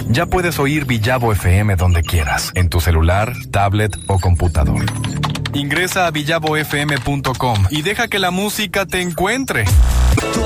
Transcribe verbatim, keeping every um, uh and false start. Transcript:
Ya puedes oír Villavo F M donde quieras, en tu celular, tablet o computador. Ingresa a villavo f m punto com y deja que la música te encuentre.